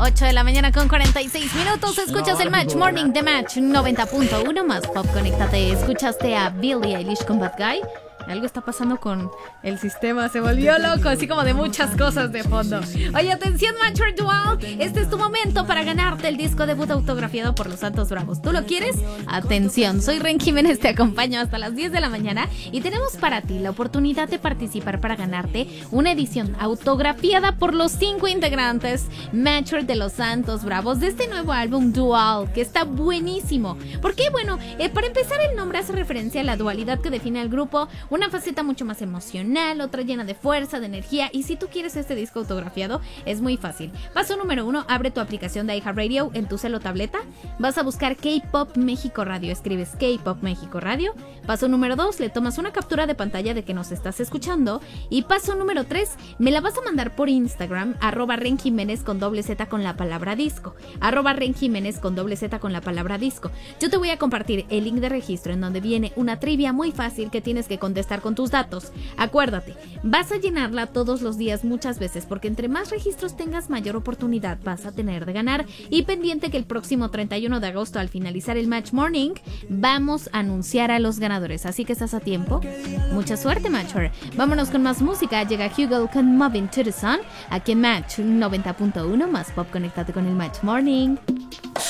8 de la mañana con 46 minutos. Escuchas el Match Morning de Match 90.1 más Pop. Conéctate. Escuchaste a Billie Eilish con Bad Guy. Algo está pasando con el sistema, se volvió loco, así como de muchas cosas de fondo. Oye, atención, Matcher Dual, este es tu momento para ganarte el disco debut autografiado por los Santos Bravos. ¿Tú lo quieres? Atención, soy Ren Jiménez, te acompaño hasta las 10 de la mañana y tenemos para ti la oportunidad de participar para ganarte una edición autografiada por los 5 integrantes Matcher de los Santos Bravos de este nuevo álbum Dual, que está buenísimo. ¿Por qué? Bueno, para empezar, el nombre hace referencia a la dualidad que define al grupo. Una faceta mucho más emocional, otra llena de fuerza, de energía. Y si tú quieres este disco autografiado, es muy fácil. Paso número 1, abre tu aplicación de iHeartRadio en tu cel o tableta. Vas a buscar K-Pop México Radio, escribes K-Pop México Radio. Paso número 2, le tomas una captura de pantalla de que nos estás escuchando. Y paso número 3, me la vas a mandar por Instagram, @renjiménez con doble Z con la palabra disco. @renjiménez con doble Z con la palabra disco. Yo te voy a compartir el link de registro en donde viene una trivia muy fácil que tienes que contestar con tus datos. Acuérdate, vas a llenarla todos los días muchas veces porque entre más registros tengas, mayor oportunidad vas a tener de ganar. Y pendiente que el próximo 31 de agosto, al finalizar el Match Morning, vamos a anunciar a los ganadores, así que estás a tiempo. Mucha suerte, Matcher. Vámonos con más música. Llega Hugo con Moving to the Sun aquí en Match 90.1 más Pop. Conéctate con el Match Morning.